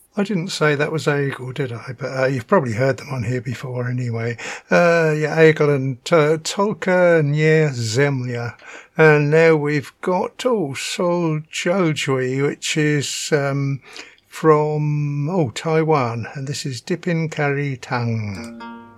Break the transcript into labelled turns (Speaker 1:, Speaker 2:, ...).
Speaker 1: I didn't say that was Aigle, did I? But you've probably heard them on here before anyway. Yeah, Aigle and Tolka Nie Zemlya. And now we've got, Sol Joljui, which is from Taiwan. And this is Dipin Kari Tang.